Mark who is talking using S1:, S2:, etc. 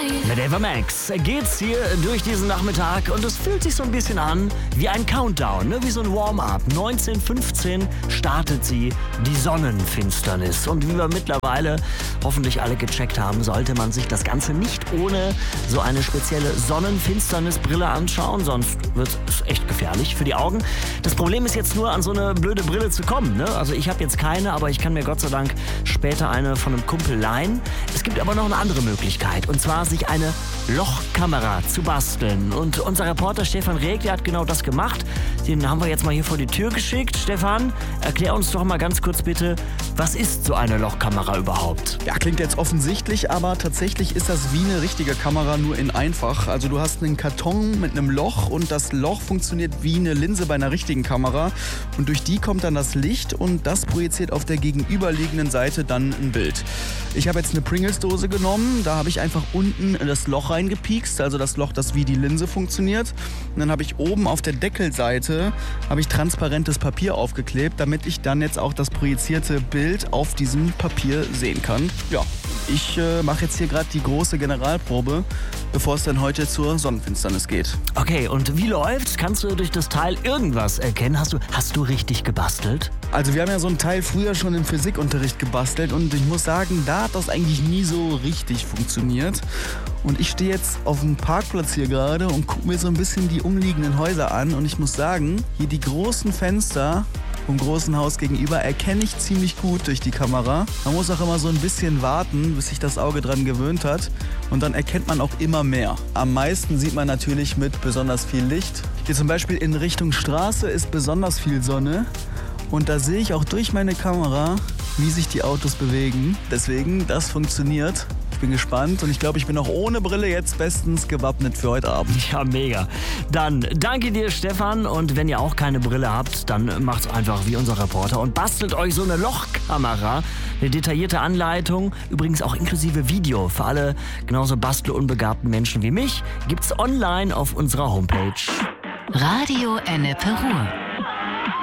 S1: Mit Ava Max geht's hier durch diesen Nachmittag und es fühlt sich so ein bisschen an wie ein Countdown, ne? Wie so ein Warm-up. 19:15 startet sie, die Sonnenfinsternis. Und wie wir mittlerweile hoffentlich alle gecheckt haben, sollte man sich das Ganze nicht ohne so eine spezielle Sonnenfinsternisbrille anschauen, sonst wird es echt gefährlich für die Augen. Das Problem ist jetzt nur, an so eine blöde Brille zu kommen, ne? Also ich habe jetzt keine, aber ich kann mir Gott sei Dank später eine von einem Kumpel leihen. Es gibt aber noch eine andere Möglichkeit, und zwar sich eine Lochkamera zu basteln. Und unser Reporter Stefan Reg, der hat genau das gemacht. Den haben wir jetzt mal hier vor die Tür geschickt. Stefan, erklär uns doch mal ganz kurz bitte, was ist so eine Lochkamera überhaupt?
S2: Ja, klingt jetzt offensichtlich, aber tatsächlich ist das wie eine richtige Kamera, nur in einfach. Also du hast einen Karton mit einem Loch und das Loch funktioniert wie eine Linse bei einer richtigen Kamera. Und durch die kommt dann das Licht und das projiziert auf der gegenüberliegenden Seite dann ein Bild. Ich habe jetzt eine Pringles-Dose genommen, da habe ich einfach unten das Loch reingepiekst, also das Loch, das wie die Linse funktioniert. Und dann habe ich oben auf der Deckelseite habe ich transparentes Papier aufgeklebt, damit ich dann jetzt auch das projizierte Bild auf diesem Papier sehen kann. Ja, ich mache jetzt hier gerade die große Generalprobe, bevor es dann heute zur Sonnenfinsternis geht.
S1: Okay, und wie läuft's? Kannst du durch das Teil irgendwas erkennen? Hast du richtig gebastelt?
S2: Also wir haben ja so ein Teil früher schon im Physikunterricht gebastelt und ich muss sagen, da hat das eigentlich nie so richtig funktioniert. Und ich stehe jetzt auf dem Parkplatz hier gerade und gucke mir so ein bisschen die umliegenden Häuser an und ich muss sagen, hier die großen Fenster vom großen Haus gegenüber erkenne ich ziemlich gut durch die Kamera. Man muss auch immer so ein bisschen warten, bis sich das Auge dran gewöhnt hat und dann erkennt man auch immer mehr. Am meisten sieht man natürlich mit besonders viel Licht. Hier zum Beispiel in Richtung Straße ist besonders viel Sonne und da sehe ich auch durch meine Kamera, wie sich die Autos bewegen. Deswegen, das funktioniert. Ich bin gespannt und ich glaube, ich bin auch ohne Brille jetzt bestens gewappnet für heute Abend.
S1: Ja, mega. Dann danke dir, Stefan. Und wenn ihr auch keine Brille habt, dann macht's einfach wie unser Reporter und bastelt euch so eine Lochkamera. Eine detaillierte Anleitung, übrigens auch inklusive Video für alle genauso bastelunbegabten Menschen wie mich, gibt's online auf unserer Homepage.
S3: Radio Ennepe Ruhr.